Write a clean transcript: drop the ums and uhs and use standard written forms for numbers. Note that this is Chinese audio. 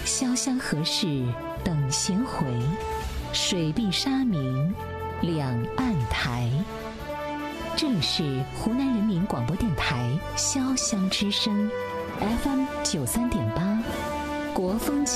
潇湘何事等闲回，水碧沙明两岸台。这里是湖南人民广播电台潇湘之声 FM 93.8，国风